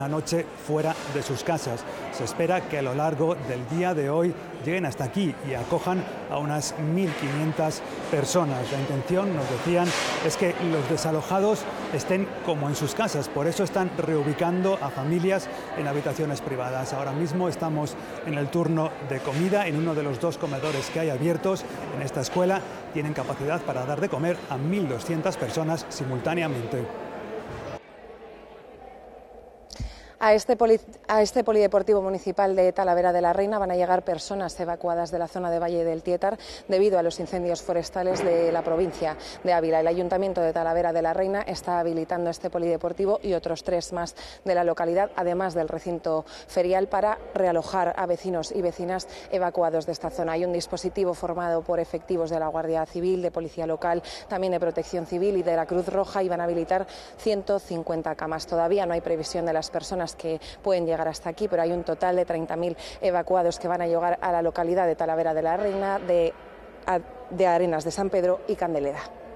La noche fuera de sus casas. Se espera que a lo largo del día de hoy lleguen hasta aquí y acojan a unas 1.500 personas. La intención, nos decían, es que los desalojados estén como en sus casas. Por eso están reubicando a familias en habitaciones privadas. Ahora mismo estamos en el turno de comida en uno de los 2 comedores que hay abiertos en esta escuela. Tienen capacidad para dar de comer a 1.200 personas simultáneamente. A este polideportivo municipal de Talavera de la Reina van a llegar personas evacuadas de la zona de Valle del Tiétar debido a los incendios forestales de la provincia de Ávila. El Ayuntamiento de Talavera de la Reina está habilitando este polideportivo y otros 3 más de la localidad, además del recinto ferial, para realojar a vecinos y vecinas evacuados de esta zona. Hay un dispositivo formado por efectivos de la Guardia Civil, de Policía Local, también de Protección Civil y de la Cruz Roja, y van a habilitar 150 camas. Todavía no hay previsión de las personas que pueden llegar hasta aquí, pero hay un total de 30.000 evacuados que van a llegar a la localidad de Talavera de la Reina, de Arenas de San Pedro y Candeleda.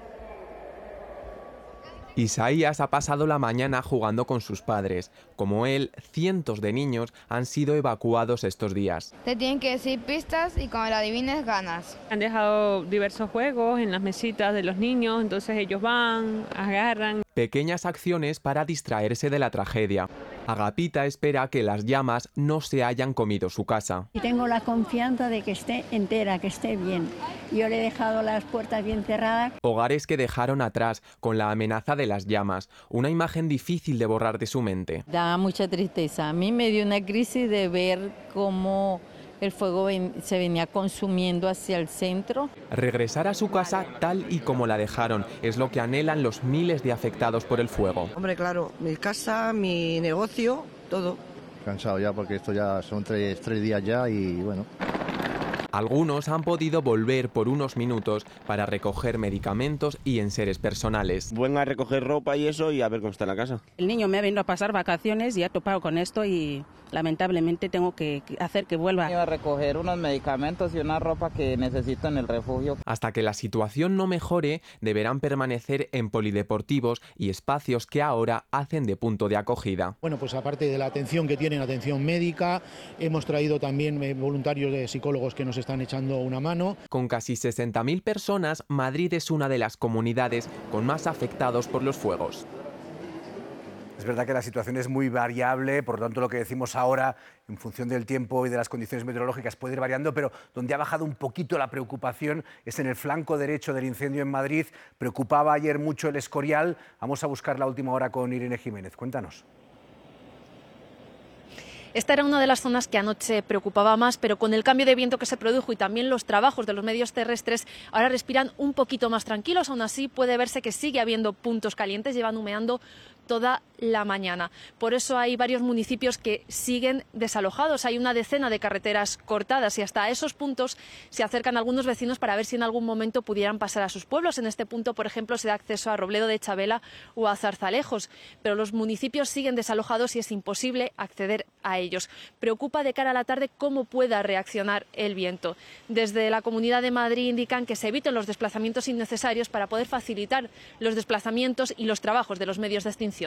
Isaías ha pasado la mañana jugando con sus padres. Como él, cientos de niños han sido evacuados estos días. Te tienen que decir pistas y cuando la adivines ganas. Han dejado diversos juegos en las mesitas de los niños, entonces ellos van, agarran. Pequeñas acciones para distraerse de la tragedia. Agapita espera que las llamas no se hayan comido su casa. Y tengo la confianza de que esté entera, que esté bien. Yo le he dejado las puertas bien cerradas. Hogares que dejaron atrás con la amenaza de las llamas, una imagen difícil de borrar de su mente. Da mucha tristeza. A mí me dio una crisis de ver cómo el fuego se venía consumiendo hacia el centro. Regresar a su casa tal y como la dejaron es lo que anhelan los miles de afectados por el fuego. Hombre, claro, mi casa, mi negocio, todo. Cansado ya porque esto ya son tres días ya y bueno. Algunos han podido volver por unos minutos para recoger medicamentos y enseres personales. Vengo a recoger ropa y eso y a ver cómo está la casa. El niño me ha venido a pasar vacaciones y ha topado con esto y lamentablemente tengo que hacer que vuelva. Iba a recoger unos medicamentos y una ropa que necesito en el refugio. Hasta que la situación no mejore, deberán permanecer en polideportivos y espacios que ahora hacen de punto de acogida. Bueno, pues aparte de la atención que tienen, atención médica, hemos traído también voluntarios de psicólogos que nos están echando una mano. Con casi 60.000 personas, Madrid es una de las comunidades con más afectados por los fuegos. Es verdad que la situación es muy variable, por lo tanto lo que decimos ahora, en función del tiempo y de las condiciones meteorológicas, puede ir variando, pero donde ha bajado un poquito la preocupación es en el flanco derecho del incendio en Madrid. Preocupaba ayer mucho el Escorial. Vamos a buscar la última hora con Irene Jiménez. Cuéntanos. Esta era una de las zonas que anoche preocupaba más, pero con el cambio de viento que se produjo y también los trabajos de los medios terrestres, ahora respiran un poquito más tranquilos. Aún así puede verse que sigue habiendo puntos calientes, llevan humeando toda la mañana. Por eso hay varios municipios que siguen desalojados. Hay una decena de carreteras cortadas y hasta esos puntos se acercan algunos vecinos para ver si en algún momento pudieran pasar a sus pueblos. En este punto, por ejemplo, se da acceso a Robledo de Chabela o a Zarzalejos, pero los municipios siguen desalojados y es imposible acceder a ellos. Preocupa de cara a la tarde cómo pueda reaccionar el viento. Desde la Comunidad de Madrid indican que se eviten los desplazamientos innecesarios para poder facilitar los desplazamientos y los trabajos de los medios de extinción.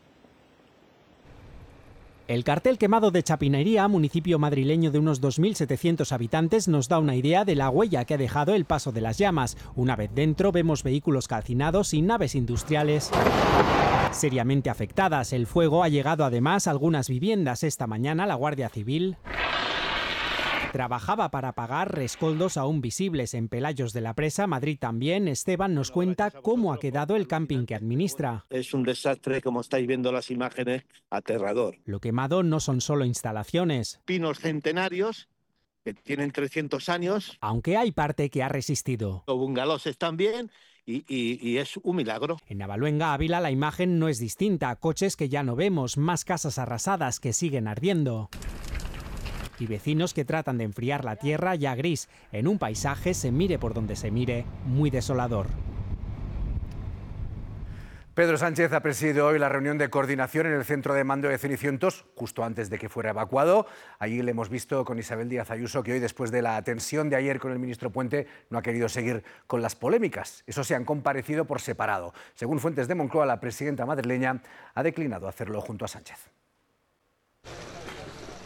El cartel quemado de Chapinería, municipio madrileño de unos 2.700 habitantes, nos da una idea de la huella que ha dejado el paso de las llamas. Una vez dentro vemos vehículos calcinados y naves industriales seriamente afectadas. El fuego ha llegado además a algunas viviendas. Esta mañana la Guardia Civil trabajaba para apagar rescoldos aún visibles en Pelayos de la Presa, Madrid también. Esteban nos cuenta cómo ha quedado el camping que administra. Es un desastre, como estáis viendo las imágenes, aterrador. Lo quemado no son solo instalaciones. Pinos centenarios que tienen 300 años. Aunque hay parte que ha resistido. Los bungalows están bien. Y es un milagro. En Navaluenga, Ávila, la imagen no es distinta. Coches que ya no vemos, más casas arrasadas que siguen ardiendo. Y vecinos que tratan de enfriar la tierra ya gris, en un paisaje, se mire por donde se mire, muy desolador. Pedro Sánchez ha presidido hoy la reunión de coordinación en el centro de mando de Cenicientos, justo antes de que fuera evacuado. Allí le hemos visto con Isabel Díaz Ayuso, que hoy, después de la tensión de ayer con el ministro Puente, no ha querido seguir con las polémicas. Eso sí, han comparecido por separado. Según fuentes de Moncloa, la presidenta madrileña ha declinado hacerlo junto a Sánchez.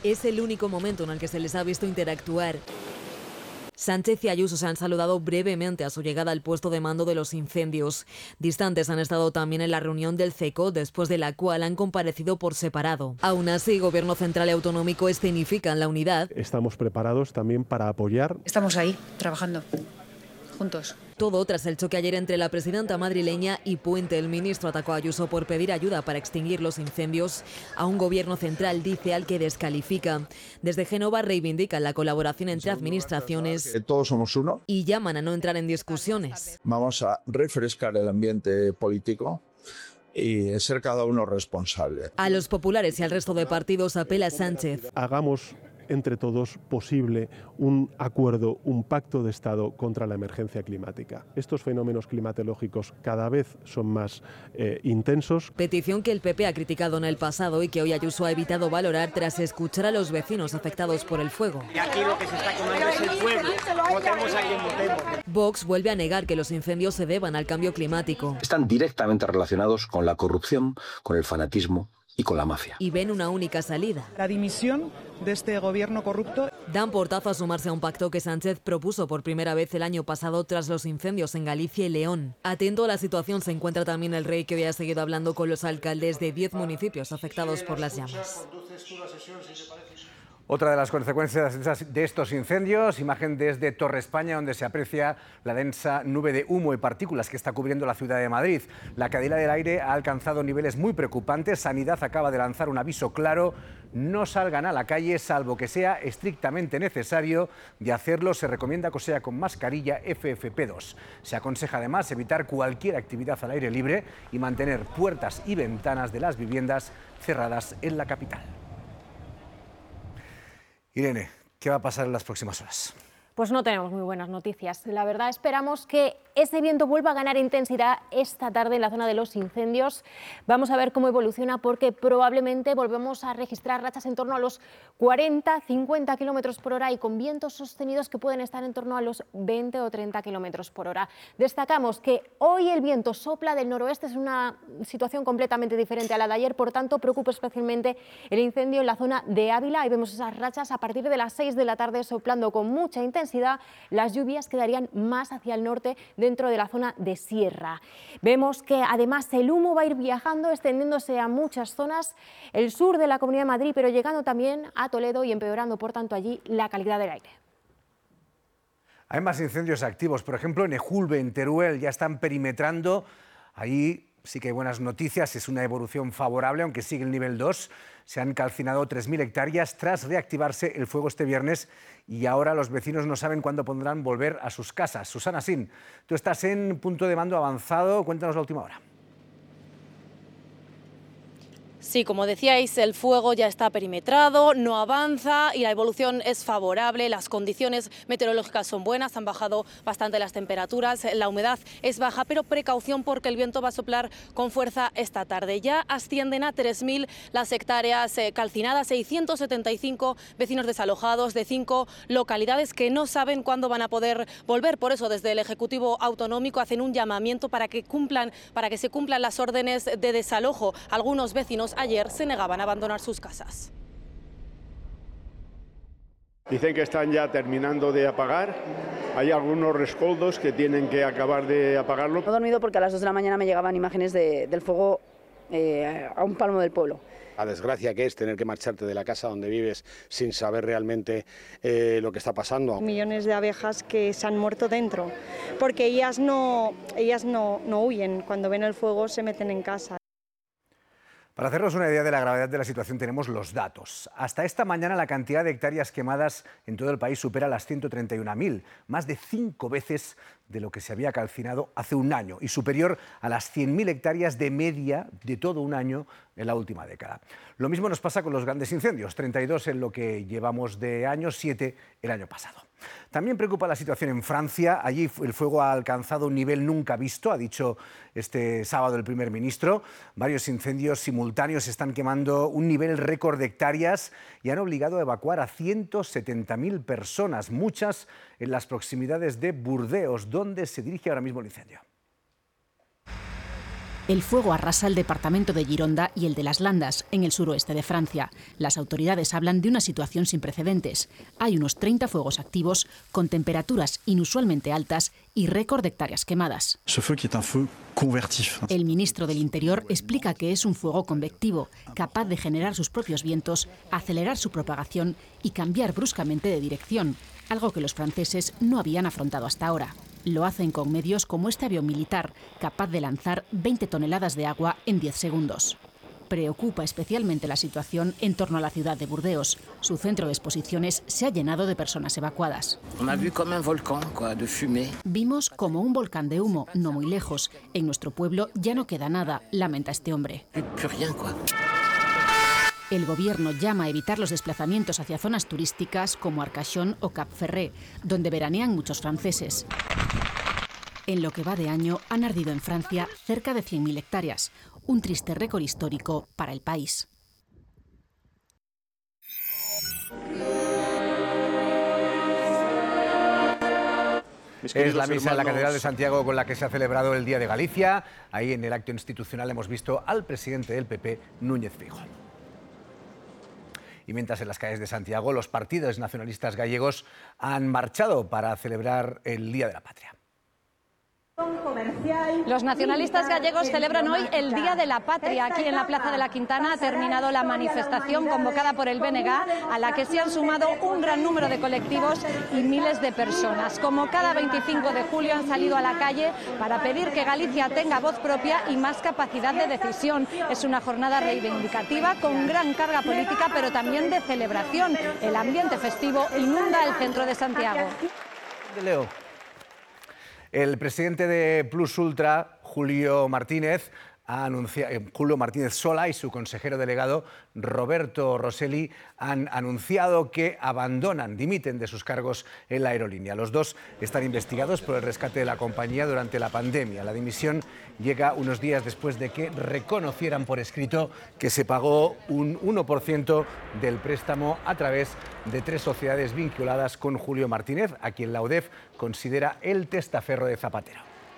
Es el único momento en el que se les ha visto interactuar. Sánchez y Ayuso se han saludado brevemente a su llegada al puesto de mando de los incendios. Distantes han estado también en la reunión del CECO, después de la cual han comparecido por separado. Aún así, Gobierno Central y Autonómico escenifican la unidad. Estamos preparados también para apoyar. Estamos ahí, trabajando, juntos. Todo tras el choque ayer entre la presidenta madrileña y Puente. El ministro atacó a Ayuso por pedir ayuda para extinguir los incendios a un gobierno central, dice, al que descalifica. Desde Génova reivindican la colaboración entre administraciones. Todos somos uno. Y llaman a no entrar en discusiones. Vamos a refrescar el ambiente político y ser cada uno responsable. A los populares y al resto de partidos apela Sánchez. Hagamos entre todos posible un acuerdo, un pacto de Estado contra la emergencia climática. Estos fenómenos climatológicos cada vez son más intensos. Petición que el PP ha criticado en el pasado y que hoy Ayuso ha evitado valorar tras escuchar a los vecinos afectados por el fuego. Y aquí lo que se está quemando es el pueblo. Votemos a quien votemos. Vox vuelve a negar que los incendios se deban al cambio climático. Están directamente relacionados con la corrupción, con el fanatismo y con la mafia. Y ven una única salida: la dimisión de este gobierno corrupto. Dan portazo a sumarse a un pacto que Sánchez propuso por primera vez el año pasado tras los incendios en Galicia y León. Atento a la situación se encuentra también el Rey, que hoy ha seguido hablando con los alcaldes de 10 municipios afectados por las llamas. Otra de las consecuencias de estos incendios, imagen desde Torre España, donde se aprecia la densa nube de humo y partículas que está cubriendo la ciudad de Madrid. La calidad del aire ha alcanzado niveles muy preocupantes. Sanidad acaba de lanzar un aviso claro: no salgan a la calle salvo que sea estrictamente necesario. De hacerlo, se recomienda que sea con mascarilla FFP2. Se aconseja además evitar cualquier actividad al aire libre y mantener puertas y ventanas de las viviendas cerradas en la capital. Irene, ¿qué va a pasar en las próximas horas? Pues no tenemos muy buenas noticias. La verdad, esperamos que ese viento vuelva a ganar intensidad esta tarde en la zona de los incendios. Vamos a ver cómo evoluciona, porque probablemente volvemos a registrar rachas en torno a los 40-50 kilómetros por hora y con vientos sostenidos que pueden estar en torno a los 20 o 30 kilómetros por hora. Destacamos que hoy el viento sopla del noroeste, es una situación completamente diferente a la de ayer, por tanto preocupa especialmente el incendio en la zona de Ávila. Ahí vemos esas rachas a partir de las 6 de la tarde soplando con mucha intensidad. Las lluvias quedarían más hacia el norte, dentro de la zona de sierra. Vemos que además el humo va a ir viajando, extendiéndose a muchas zonas, el sur de la Comunidad de Madrid, pero llegando también a Toledo y empeorando, por tanto, allí la calidad del aire. Hay más incendios activos, por ejemplo, en Ejulbe, en Teruel, ya están perimetrando. Ahí sí que hay buenas noticias, es una evolución favorable, aunque sigue el nivel 2. Se han calcinado 3.000 hectáreas tras reactivarse el fuego este viernes y ahora los vecinos no saben cuándo podrán volver a sus casas. Susana Sin, tú estás en punto de mando avanzado, cuéntanos la última hora. Sí, como decíais, el fuego ya está perimetrado, no avanza y la evolución es favorable, las condiciones meteorológicas son buenas, han bajado bastante las temperaturas, la humedad es baja, pero precaución porque el viento va a soplar con fuerza esta tarde. Ya ascienden a 3.000 las hectáreas calcinadas, 675 vecinos desalojados de 5 localidades que no saben cuándo van a poder volver. Por eso, desde el Ejecutivo Autonómico hacen un llamamiento para que se cumplan las órdenes de desalojo. Algunos vecinos ayer se negaban a abandonar sus casas. Dicen que están ya terminando de apagar. Hay algunos rescoldos que tienen que acabar de apagarlo. No he dormido porque a las 2 de la mañana me llegaban imágenes del fuego a un palmo del pueblo. La desgracia que es tener que marcharte de la casa donde vives sin saber realmente lo que está pasando. Millones de abejas que se han muerto dentro, porque ellas no huyen. Cuando ven el fuego se meten en casa. Para hacernos una idea de la gravedad de la situación tenemos los datos. Hasta esta mañana la cantidad de hectáreas quemadas en todo el país supera las 131.000, más de 5 veces de lo que se había calcinado hace un año y superior a las 100.000 hectáreas de media de todo un año en la última década. Lo mismo nos pasa con los grandes incendios, 32 en lo que llevamos de año, 7 el año pasado. También preocupa la situación en Francia. Allí el fuego ha alcanzado un nivel nunca visto, ha dicho este sábado el primer ministro. Varios incendios simultáneos están quemando un nivel récord de hectáreas y han obligado a evacuar a 170.000 personas, muchas en las proximidades de Burdeos, donde se dirige ahora mismo el incendio. El fuego arrasa el departamento de Gironda y el de las Landas, en el suroeste de Francia. Las autoridades hablan de una situación sin precedentes. Hay unos 30 fuegos activos, con temperaturas inusualmente altas y récord de hectáreas quemadas. El ministro del Interior explica que es un fuego convectivo, capaz de generar sus propios vientos, acelerar su propagación y cambiar bruscamente de dirección, algo que los franceses no habían afrontado hasta ahora. Lo hacen con medios como este avión militar, capaz de lanzar 20 toneladas de agua en 10 segundos. Preocupa especialmente la situación en torno a la ciudad de Burdeos. Su centro de exposiciones se ha llenado de personas evacuadas. Vimos como un volcán de humo, no muy lejos. En nuestro pueblo ya no queda nada, lamenta este hombre. El gobierno llama a evitar los desplazamientos hacia zonas turísticas como Arcachon o Cap Ferret, donde veranean muchos franceses. En lo que va de año han ardido en Francia cerca de 100.000 hectáreas, un triste récord histórico para el país. Es la misa en la Catedral de Santiago con la que se ha celebrado el Día de Galicia. Ahí en el acto institucional hemos visto al presidente del PP, Núñez Feijóo. Y mientras en las calles de Santiago los partidos nacionalistas gallegos han marchado para celebrar el Día de la Patria. Los nacionalistas gallegos celebran hoy el Día de la Patria. Aquí en la Plaza de la Quintana ha terminado la manifestación convocada por el BNG, a la que se han sumado un gran número de colectivos y miles de personas. Como cada 25 de julio han salido a la calle para pedir que Galicia tenga voz propia y más capacidad de decisión. Es una jornada reivindicativa con gran carga política, pero también de celebración. El ambiente festivo inunda el centro de Santiago. Leo. El presidente de Plus Ultra, Julio Martínez Sola, y su consejero delegado, Roberto Rosselli, han anunciado que dimiten de sus cargos en la aerolínea. Los dos están investigados por el rescate de la compañía durante la pandemia. La dimisión llega unos días después de que reconocieran por escrito que se pagó un 1% del préstamo a través de 3 sociedades vinculadas con Julio Martínez, a quien la UDEF considera el testaferro de Zapatero.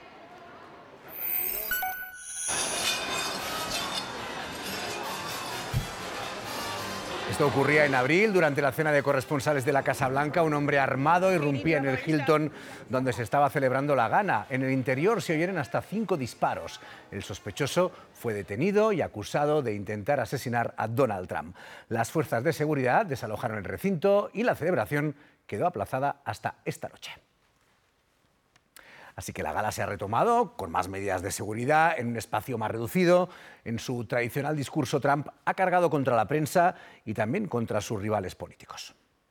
Esto ocurría en abril, durante la cena de corresponsales de la Casa Blanca. Un hombre armado irrumpía en el Hilton, donde se estaba celebrando la gala. En el interior se oyeron hasta 5 disparos. El sospechoso fue detenido y acusado de intentar asesinar a Donald Trump. Las fuerzas de seguridad desalojaron el recinto y la celebración quedó aplazada hasta esta noche. Así que la gala se ha retomado con más medidas de seguridad, en un espacio más reducido. En su tradicional discurso, Trump ha cargado contra la prensa y también contra sus rivales políticos.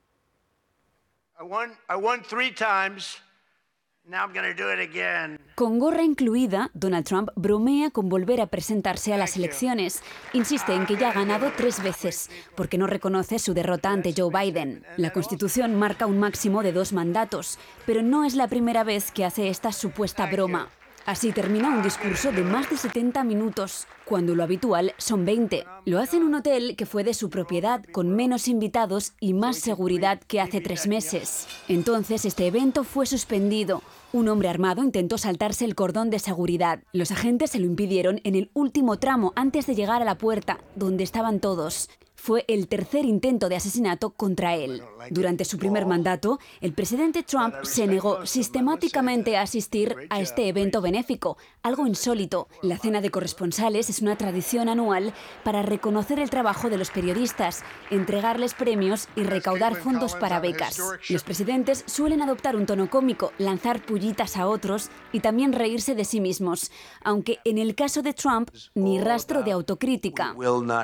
Con gorra incluida, Donald Trump bromea con volver a presentarse a las elecciones. Insiste en que ya ha ganado 3 veces, porque no reconoce su derrota ante Joe Biden. La Constitución marca un máximo de 2 mandatos, pero no es la primera vez que hace esta supuesta broma. Así termina un discurso de más de 70 minutos, cuando lo habitual son 20. Lo hace en un hotel que fue de su propiedad, con menos invitados y más seguridad que hace 3 meses. Entonces este evento fue suspendido. Un hombre armado intentó saltarse el cordón de seguridad. Los agentes se lo impidieron en el último tramo antes de llegar a la puerta, donde estaban todos. Fue el tercer intento de asesinato contra él. Durante su primer mandato, el presidente Trump se negó sistemáticamente a asistir a este evento benéfico, algo insólito. La cena de corresponsales es una tradición anual para reconocer el trabajo de los periodistas, entregarles premios y recaudar fondos para becas. Los presidentes suelen adoptar un tono cómico, lanzar pullitas a otros y también reírse de sí mismos, aunque en el caso de Trump, ni rastro de autocrítica.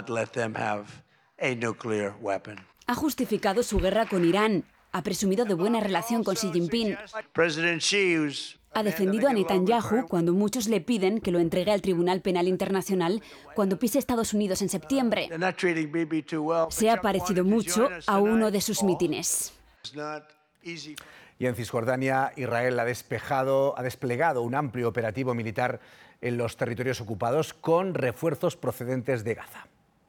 Ha justificado su guerra con Irán, ha presumido de buena relación con Xi Jinping, ha defendido a Netanyahu cuando muchos le piden que lo entregue al Tribunal Penal Internacional cuando pise Estados Unidos en septiembre. Se ha parecido mucho a uno de sus mítines. Y en Cisjordania, Israel ha desplegado un amplio operativo militar en los territorios ocupados con refuerzos procedentes de Gaza.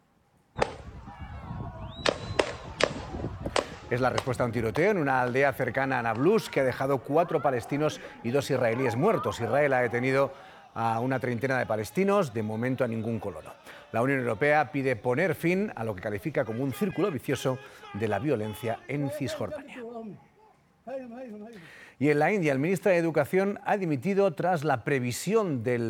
Es la respuesta a un tiroteo en una aldea cercana a Nablus que ha dejado 4 palestinos y 2 israelíes muertos. Israel ha detenido a una treintena de palestinos, de momento a ningún colono. La Unión Europea pide poner fin a lo que califica como un círculo vicioso de la violencia en Cisjordania. Y en la India, el ministro de Educación ha dimitido tras la previsión del